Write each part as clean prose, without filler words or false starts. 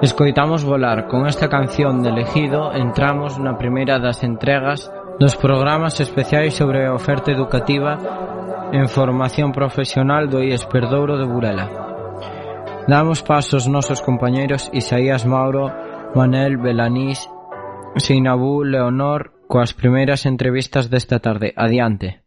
Escoitamos Volar. Con esta canción de Elegido entramos na primeira das entregas dos programas especiais sobre a oferta educativa en formación profesional do IES Perdouro de Burela. Damos paso aos nosos compañeiros Isaías Mauro, Manel, Belanís, Sinabú, Leonor, coas primeiras entrevistas desta tarde. Adiante.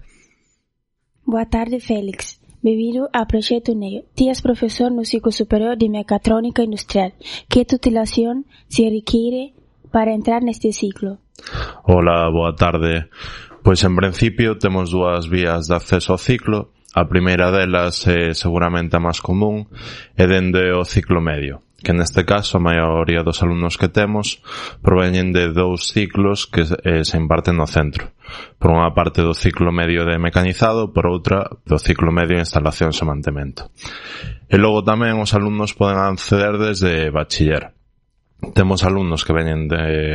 Boa tarde, Félix. Bem-vindo ao Projeto Negro. Ti és professor no ciclo superior de Mecatrónica Industrial. Que titulación se requiere para entrar neste ciclo? Hola, boa tarde. Pois en principio temos dúas vías de acceso ao ciclo. A primeira delas é seguramente a máis común, é dende o ciclo medio, que neste caso a maioría dos alumnos que temos proveñen de dous ciclos que se imparten no centro. Por unha parte do ciclo medio de mecanizado, por outra do ciclo medio de instalacións e mantemento. E logo tamén os alumnos poden acceder desde bachiller. Temos alumnos que veñen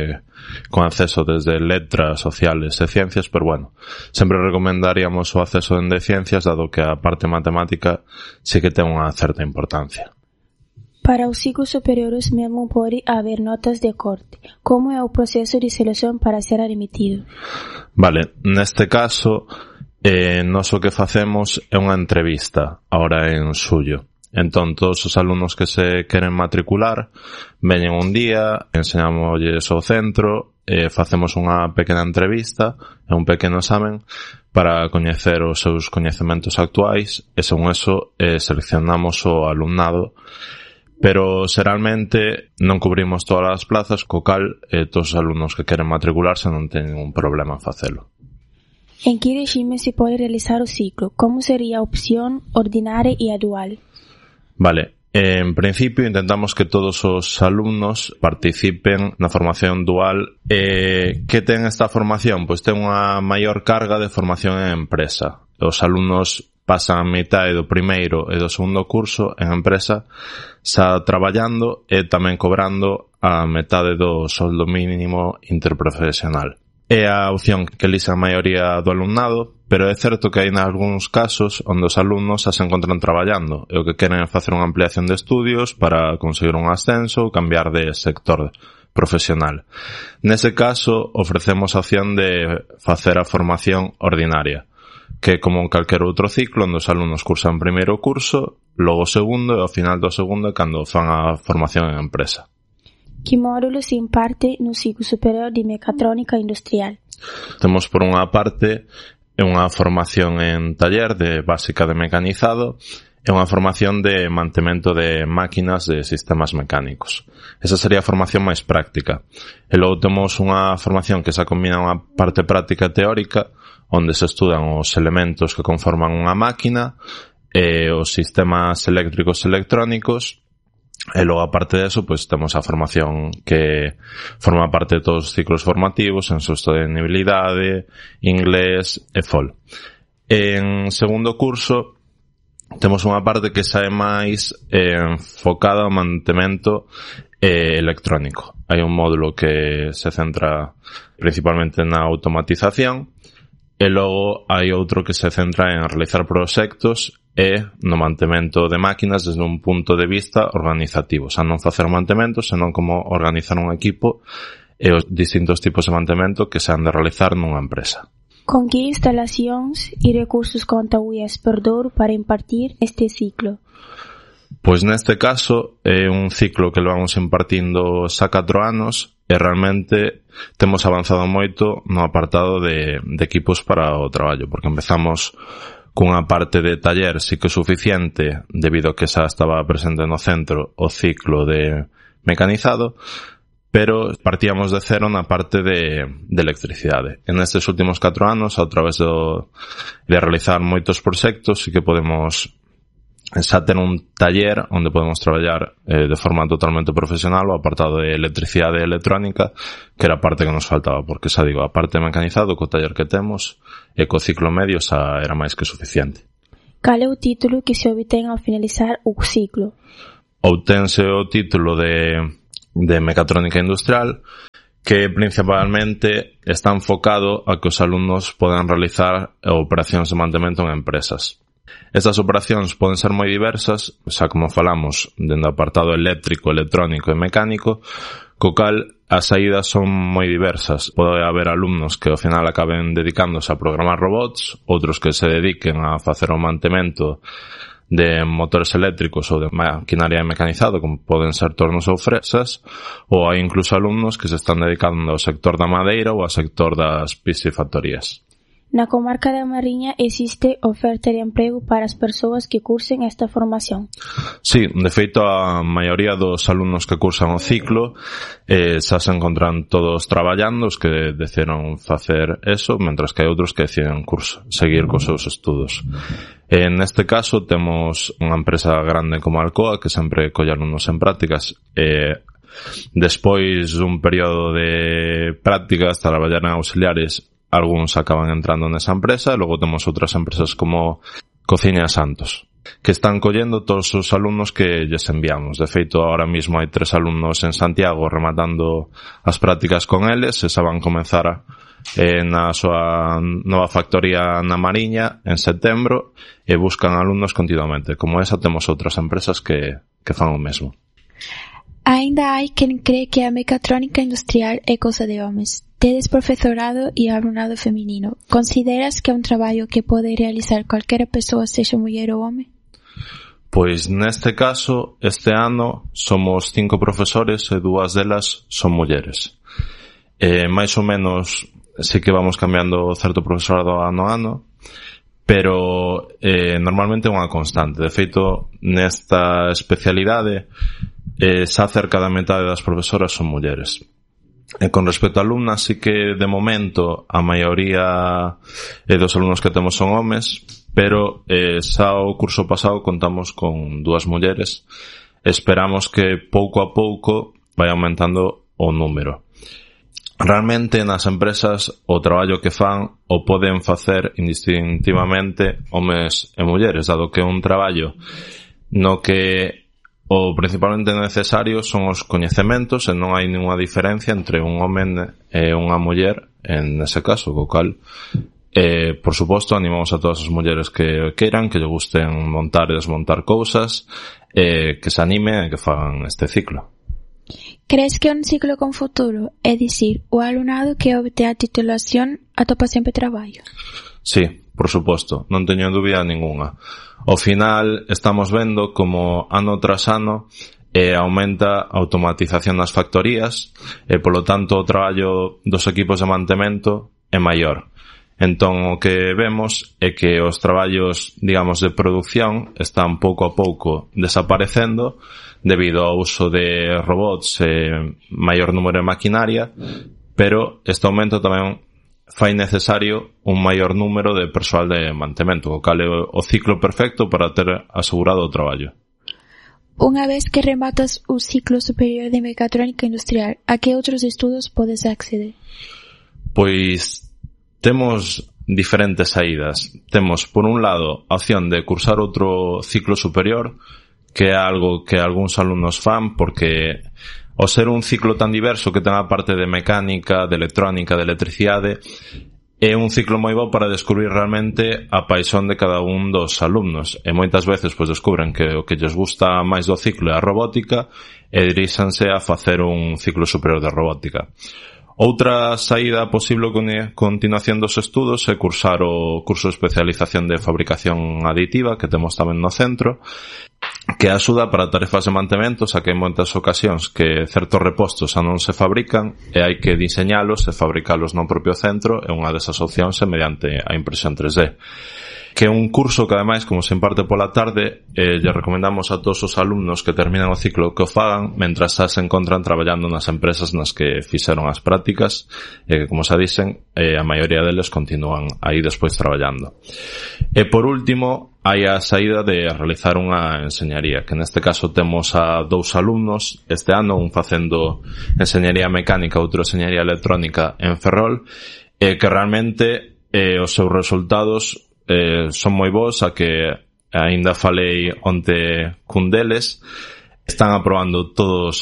con acceso desde letras, sociales e ciencias, pero bueno, sempre recomendaríamos o acceso de ciencias, dado que a parte matemática sí que ten unha certa importancia. Para os ciclos superiores mesmo pode haber notas de corte. Como é o proceso de seleción para ser admitido? Vale, neste caso, nós o que facemos é unha entrevista, ahora en xullo. Entón, todos os alumnos que se queren matricular veñen un día, enseñámosles o centro, facemos unha pequena entrevista e un pequeno examen para coñecer os seus coñecementos actuais e, según eso, seleccionamos o alumnado. Pero, xeralmente, non cubrimos todas as plazas, co cal todos os alumnos que queren matricularse non teñen ningún problema en facelo. En que regime se pode realizar o ciclo? Como sería a opción ordinaria e a dual? Vale, en principio intentamos que todos os alumnos participen na formación dual. Que ten esta formación? Pois ten unha maior carga de formación en empresa. Os alumnos pasan a mitad do primeiro e do segundo curso en empresa xa traballando e tamén cobrando a metade do soldo mínimo interprofesional. É a opción que elixe a maioría do alumnado, pero é certo que hai nalgúns casos onde os alumnos xa se encontran traballando e o que queren é facer unha ampliación de estudios para conseguir un ascenso ou cambiar de sector profesional. Nese caso, ofrecemos a opción de facer a formación ordinaria, que é como en calquer outro ciclo onde os alumnos cursan primeiro curso, logo o segundo e ao final do segundo é cando fan a formación en empresa. Que módulo se imparte no ciclo superior de Mecatrónica Industrial? Temos por unha parte unha formación en taller de básica de mecanizado e unha formación de mantemento de máquinas de sistemas mecánicos. Esa sería a formación máis práctica. E logo temos unha formación que se combina unha parte práctica e teórica onde se estudan os elementos que conforman unha máquina e os sistemas eléctricos e electrónicos. E logo, aparte de eso, pues temos a formación que forma parte de todos os ciclos formativos en sostenibilidade, inglés e FOL. En segundo curso temos unha parte que xa é máis enfocada ao mantemento electrónico. Hai un módulo que se centra principalmente na automatización e logo hai outro que se centra en realizar proxectos e no mantemento de máquinas desde un punto de vista organizativo. O sea, non facer mantemento, senón como organizar un equipo e os distintos tipos de mantemento que se han de realizar nunha empresa. Con que instalacións e recursos conta o IES Perdouro para impartir este ciclo? Pois neste caso é un ciclo que levamos impartindo xa 4 anos e realmente temos avanzado moito no apartado de equipos para o traballo, porque empezamos cunha parte de taller sí que suficiente debido a que xa estaba presente no centro o ciclo de mecanizado, pero partíamos de cero na parte de electricidade. En estes últimos 4 anos, a través de realizar moitos proxectos, sí que podemos xa ter un taller onde podemos traballar de forma totalmente profesional o apartado de electricidade e electrónica, que era a parte que nos faltaba, porque xa digo, a parte de mecanizado co taller que temos e co ciclo medio xa era máis que suficiente. Cal é o título que se obtén ao finalizar o ciclo? Obtense o título de Mecatrónica Industrial, que principalmente está enfocado a que os alumnos podan realizar operacións de mantemento en empresas. Estas operacións poden ser moi diversas, xa como falamos, dentro do apartado eléctrico, electrónico e mecánico, co cal as saídas son moi diversas. Pode haber alumnos que ao final acaben dedicándose a programar robots, outros que se dediquen a facer o mantemento de motores eléctricos ou de maquinaria mecanizado, como poden ser tornos ou fresas, ou hai incluso alumnos que se están dedicando ao sector da madeira ou ao sector das piscifactorías. Na comarca da Mariña existe oferta de emprego para as persoas que cursen esta formación. Sí, de feito a maioría dos alumnos que cursan o ciclo xa se encontran todos traballando, os que decidiron facer eso, mentras que hai outros que deciden seguir cos seus estudos. Neste caso temos unha empresa grande como Alcoa que sempre colle alumnos en prácticas despois dun período de prácticas, traballar en auxiliares. Algúns acaban entrando nesa empresa, e logo temos outras empresas como Cociña Santos, que están collendo todos os alumnos que lles enviamos. De feito, ahora mismo hai 3 alumnos en Santiago rematando as prácticas con eles, e xa van comenzar na súa nova factoría na Mariña en setembro, e buscan alumnos continuamente. Como esa, temos outras empresas que fan o mesmo. Ainda hai quen cree que a mecatrónica industrial é cousa de homes. Tedes profesorado e alumnado feminino. Consideras que é un traballo que pode realizar calquera persoa, sexa muller ou home? Pois neste caso, este ano somos 5 profesores e 2 delas son mulleres. Mais ou menos sí que vamos cambiando certo profesorado ano a ano, pero normalmente é unha constante. De feito, nesta especialidade xa cerca da metade das profesoras son mulleres. E con respecto a alumnas, sí que de momento a maioría dos alumnos que temos son homes, pero xa o curso pasado contamos con 2 mulleres. Esperamos que pouco a pouco vai aumentando o número. Realmente nas empresas o traballo que fan o poden facer indistintivamente homes e mulleres, dado que é un traballo no que o principalmente necesario son os coñecementos e non hai ninguna diferencia entre un home e unha muller en ese caso, co cal por suposto animamos a todas as mulleres que queiran, que lle gusten montar e desmontar cousas, que se animen e que fagan este ciclo. Crees que é un ciclo con futuro? É dicir, o alumnado que obte a titulación atopa sempre traballo? Sí, por suposto, non teño dúbida ninguna. Ao final estamos vendo como ano tras ano aumenta a automatización das factorías e polo tanto o traballo dos equipos de mantemento é maior. Entón o que vemos é que os traballos, digamos, de producción están pouco a pouco desaparecendo debido ao uso de robots e maior número de maquinaria, pero este aumento tamén fai necesario un maior número de persoal de mantemento, o cal é o ciclo perfecto para ter asegurado o traballo. Unha vez que rematas o ciclo superior de mecatrónica industrial, a que outros estudos podes acceder? Pois temos diferentes saídas. Temos, por un lado, a opción de cursar outro ciclo superior, que é algo que algúns alumnos fan, porque ao ser un ciclo tan diverso que ten a parte de mecánica, de electrónica, de electricidade, é un ciclo moi bo para descubrir realmente a paixón de cada un dos alumnos. E moitas veces pois descubren que o que lles gusta máis do ciclo é a robótica e diríxanse a facer un ciclo superior de robótica. Outra saída posible con continuación dos estudos é cursar o curso de especialización de fabricación aditiva que temos tamén no centro, que axuda para tarefas de mantemento, xa que hai moitas ocasións que certos repostos xa non se fabrican e hai que diseñalos e fabricalos no propio centro, e unha desas opcións é mediante a impresión 3D. Que é un curso que ademais, como se imparte pola tarde, lle recomendamos a todos os alumnos que terminan o ciclo que o fagan mentras xa se encontran traballando nas empresas nas que fixeron as prácticas e que, como xa dicen, a maioría deles continúan aí despois traballando. E por último, hai a saída de realizar unha enseñaría, que neste caso temos a 2 alumnos este ano, un facendo enseñaría mecánica, outro enseñaría electrónica en Ferrol, que realmente os seus resultados son moi bons, a que aínda falei onte cun deles. Están aprobando todos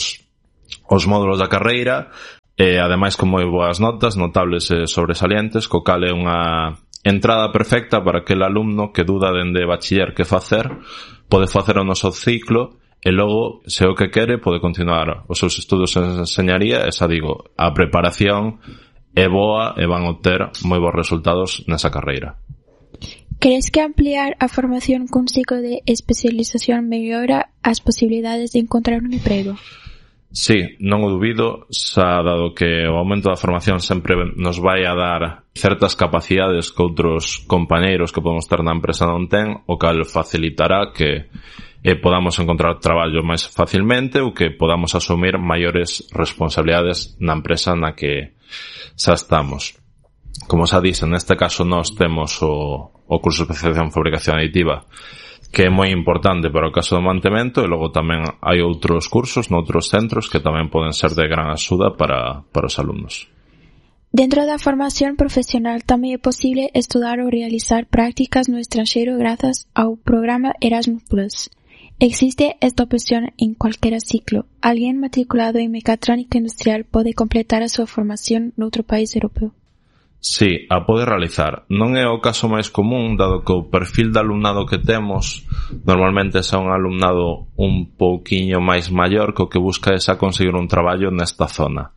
os módulos da carreira e ademais con moi boas notas, notables e sobresalientes, co cal é unha entrada perfecta para aquel alumno que duda dende bachiller que facer, pode facer o noso ciclo e logo, se o que quere, pode continuar os seus estudos en enseñaría e, xa digo, a preparación é boa e van obter moi bons resultados nesa carreira. Crees que ampliar a formación cun ciclo de especialización mellora as posibilidades de encontrar un emprego? Sí, non o dubido, xa dado que o aumento da formación sempre nos vai a dar certas capacidades que outros compañeiros que podemos ter na empresa non ten, o cal facilitará que podamos encontrar traballo máis facilmente ou que podamos asumir maiores responsabilidades na empresa na que xa estamos. Como xa dixen, neste caso nós temos o curso de especialización en fabricación aditiva, que é moi importante para o caso do mantemento, e logo tamén hai outros cursos noutros centros que tamén poden ser de gran axuda para os alumnos. Dentro da formación profesional tamén é posible estudar ou realizar prácticas no estranxeiro grazas ao programa Erasmus+. Existe esta opción en cualquiera ciclo. Alguén matriculado en mecatrónica industrial pode completar a súa formación noutro país europeo? Sí, a pode realizar. Non é o caso máis común, dado que o perfil de alumnado que temos normalmente é un alumnado un pouquiño máis maior que o que busca é xa conseguir un traballo nesta zona,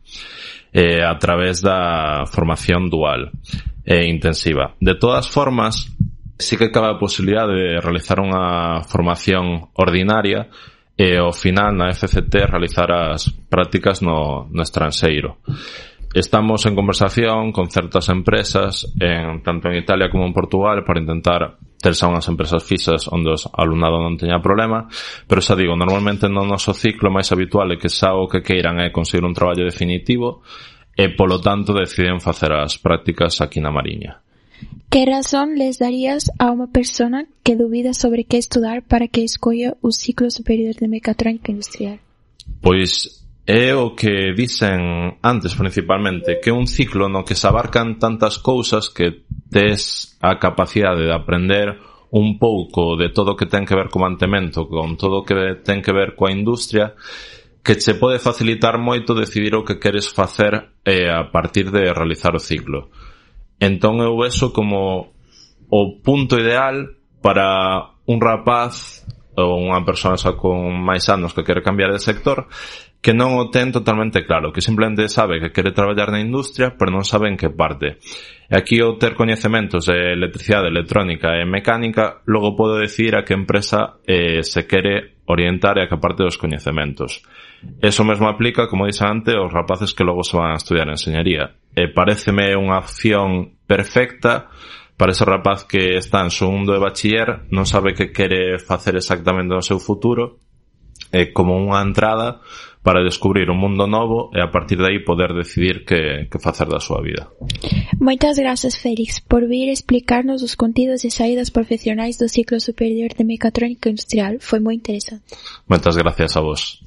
a través da formación dual e intensiva. De todas formas, sí que cabe a posibilidade de realizar unha formación ordinaria e ao final na FCT realizar as prácticas no estranxeiro. Estamos en conversación con certas empresas, tanto en Italia como en Portugal, para intentar ter xa unhas empresas fixas onde o alumnado non teña problema, pero xa digo, normalmente no noso ciclo máis habitual é que xa o que queiran é conseguir un traballo definitivo e, polo tanto, deciden facer as prácticas aquí na Mariña. Que razón les darías a unha persona que dubida sobre que estudar para que escolla o ciclo superior de mecatrónica industrial? Pois é o que dicen antes principalmente, que un ciclo no que se abarcan tantas cousas que tes a capacidade de aprender un pouco de todo o que ten que ver co mantemento, con todo o que ten que ver coa industria, que che pode facilitar moito decidir o que queres facer a partir de realizar o ciclo. Entón eu vexo como o punto ideal para un rapaz ou unha persoa con máis anos que quere cambiar de sector, que non o ten totalmente claro, que simplemente sabe que quere traballar na industria, pero non sabe en que parte. E aquí o ter coñecementos de electricidade, electrónica e mecánica, logo pode decidir a que empresa se quere orientar e a que parte dos coñecementos. Eso mesmo aplica, como dixen antes, aos rapaces que logo se van a estudiar enseñaría. E paréceme unha opción perfecta para ese rapaz que está en segundo de bachiller, non sabe que quere facer exactamente no seu futuro, como unha entrada para descubrir un mundo novo e a partir de aí poder decidir que facer da súa vida. Moitas grazas, Félix, por vir explicarnos os contidos e saídas profesionais do ciclo superior de mecatrónica industrial. Foi moi interesante. Moitas gracias a vos.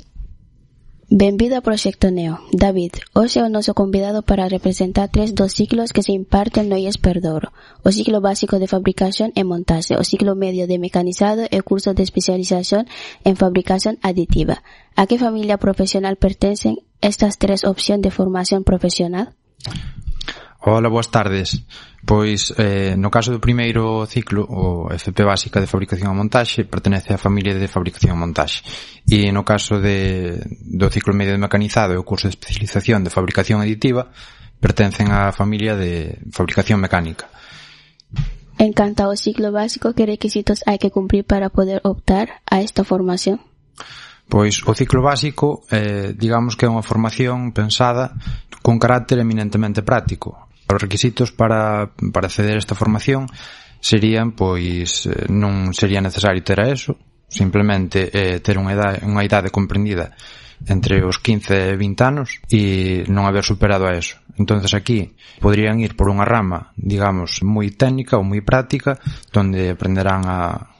Benvido ao Proxecto Neo. David, hoxe é o noso convidado para representar 3 dos ciclos que se imparten no IES Perdouro: o ciclo básico de fabricación e montaxe, o ciclo medio de mecanizado e o curso de especialización en fabricación aditiva. A que familia profesional pertencen estas 3 opcións de formación profesional? Hola, boas tardes. Pois, no caso do primeiro ciclo, o FP básica de fabricación e montaxe, pertenece á familia de fabricación e montaxe. E no caso do ciclo medio de mecanizado e o curso de especialización de fabricación aditiva, pertencen á familia de fabricación mecánica. En canto ao ciclo básico, que requisitos hai que cumprir para poder optar a esta formación? Pois o ciclo básico, digamos que é unha formación pensada con carácter eminentemente práctico. Os requisitos para acceder a esta formación serían, pois, non sería necesario ter a ESO, simplemente ter unha idade comprendida entre os 15 e 20 anos e non haber superado a ESO. Entonces aquí podrían ir por unha rama, digamos, moi técnica ou moi práctica, donde aprenderán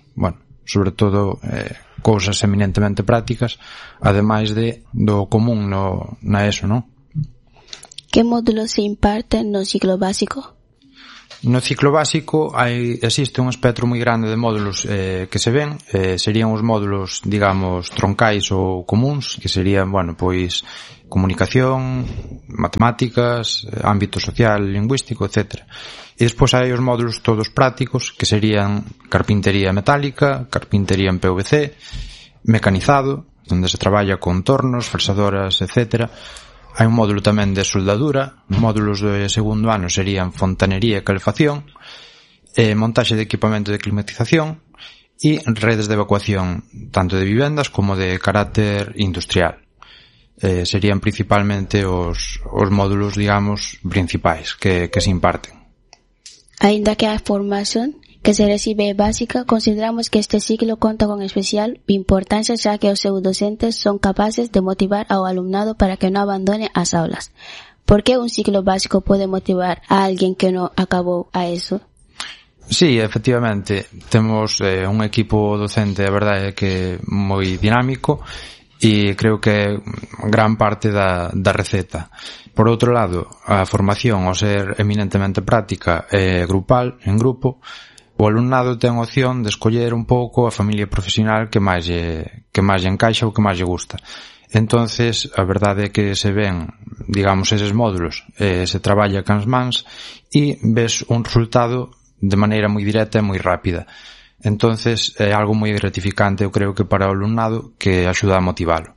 sobre todo cousas eminentemente prácticas, ademais do común na ESO, non? Que módulos se imparten no ciclo básico? No ciclo básico existe un espectro moi grande de módulos que se ven, serían os módulos, digamos, troncais ou comuns, que serían, bueno, pois comunicación, matemáticas, ámbito social, lingüístico, etc. E despois hai os módulos todos prácticos, que serían carpintería metálica, carpintería en PVC, mecanizado, onde se traballa con tornos, fresadoras, etc. Hai un módulo tamén de soldadura, módulos de segundo ano serían fontanería e calefacción, montaxe de equipamento de climatización e redes de evacuación, tanto de vivendas como de carácter industrial. Serían principalmente os módulos, digamos, principais que se imparten. Aínda que a formación que se recibe básica, consideramos que este ciclo conta con especial importancia, ya que os seus docentes son capaces de motivar ao alumnado para que non abandone as aulas. ¿Por que un ciclo básico pode motivar a alguén que non acabou a eso? Sí, efectivamente, temos un equipo docente, a verdade é que moi dinámico, e creo que gran parte da receta. Por outro lado, a formación, ao ser eminentemente práctica e grupal, en grupo, o alumnado ten opción de escoller un pouco a familia profesional que máis lle encaixa ou que máis lle gusta. Entonces, a verdade é que se ven, digamos, eses módulos, se traballa cans mans e ves un resultado de maneira moi directa e moi rápida. Entonces, é algo moi gratificante, eu creo que para o alumnado, que axuda a motivalo.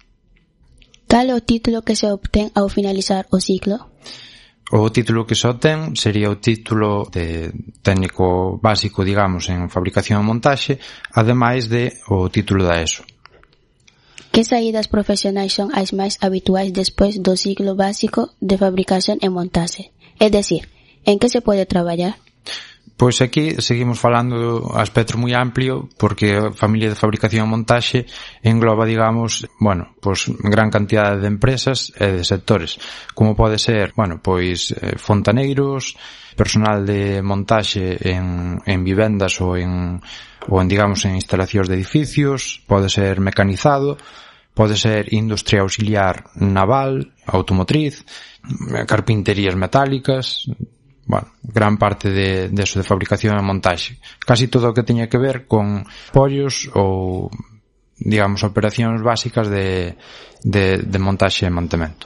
Cal é o título que se obtén ao finalizar o ciclo? O título que se obtén sería o título de técnico básico, digamos, en fabricación e montaxe, ademais de o título da ESO. Que saídas profesionais son as máis habituais despois do ciclo básico de fabricación e montaxe? É dicir, en que se pode traballar? Pois aquí seguimos falando do aspecto moi amplio, porque a familia de fabricación e montaxe engloba, digamos, bueno, pois gran cantidade de empresas e de sectores, como pode ser, bueno, pois fontaneiros, personal de montaxe en vivendas ou en digamos, en instalacións de edificios, pode ser mecanizado, pode ser industria auxiliar naval, automotriz, carpinterías metálicas. Bueno, gran parte de eso de fabricación e montaxe. Casi todo o que teña que ver con pollos ou, digamos, operacións básicas de montaxe e mantemento.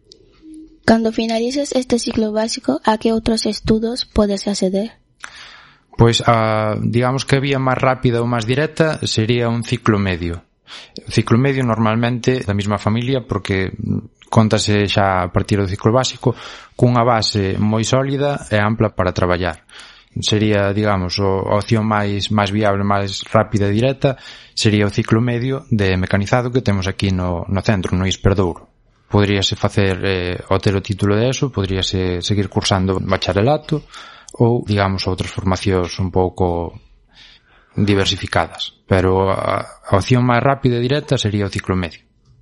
Cando finalices este ciclo básico, a que outros estudos podes acceder? Pois, digamos que a vía máis rápida ou máis directa sería un ciclo medio. O ciclo medio normalmente da mesma familia, porque contase xa a partir do ciclo básico cunha base moi sólida e ampla para traballar. Sería, digamos, a opción máis viable, máis rápida e directa sería o ciclo medio de mecanizado que temos aquí no centro, no Isperdouro. Poderíase facer ao ter o título de ESO, poderíase seguir cursando bacharelato ou, digamos, outras formacións un pouco diversificadas, pero a opción máis rápida e directa sería o ciclo medio.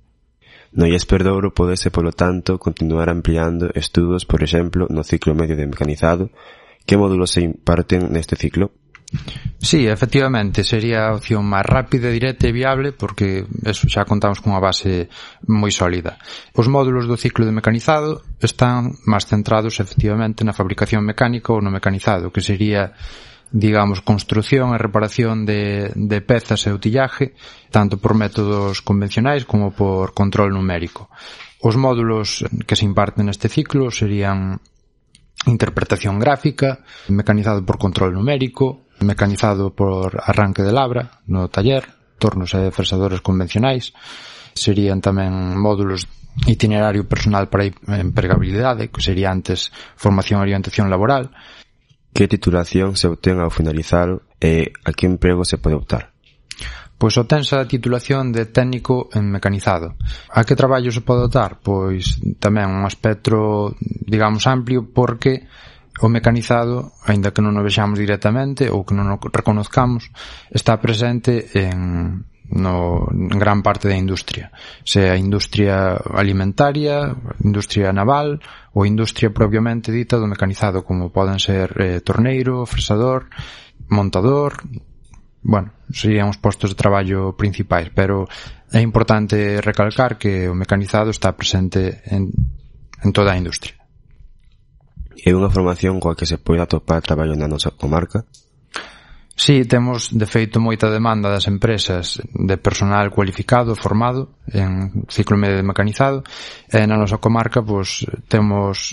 No Isperdouro podese, polo tanto, continuar ampliando estudos, por exemplo, no ciclo medio de mecanizado. Que módulos se imparten neste ciclo? Sí, efectivamente, sería a opción máis rápida, directa e viable, porque eso, xa contamos cunha base moi sólida. Os módulos do ciclo de mecanizado están máis centrados, efectivamente, na fabricación mecánica ou no mecanizado, que sería, digamos, construción e reparación de pezas e utillaje, tanto por métodos convencionais como por control numérico. Os módulos que se imparten neste ciclo serían interpretación gráfica, mecanizado por control numérico, mecanizado por arranque de labra no taller, tornos e fresadores convencionais. Serían tamén módulos itinerario personal para empregabilidade, que sería antes formación e orientación laboral. Que titulación se obtén ao finalizar e a que emprego se pode optar? Pois obtense a titulación de técnico en mecanizado. A que traballo se pode optar? Pois tamén un espectro, digamos, amplio, porque o mecanizado, aínda que non o vexamos directamente ou que non o reconozcamos, está presente en gran parte da industria, sea industria alimentaria, industria naval ou industria propiamente dita do mecanizado, como poden ser torneiro, fresador, montador. Bueno, serían os postos de traballo principais, pero é importante recalcar que o mecanizado está presente en toda a industria. É unha formación coa que se pode atopar traballo na nosa comarca? Sí, temos de feito moita demanda das empresas de personal cualificado, formado en ciclo medio de mecanizado, e na nosa comarca pois temos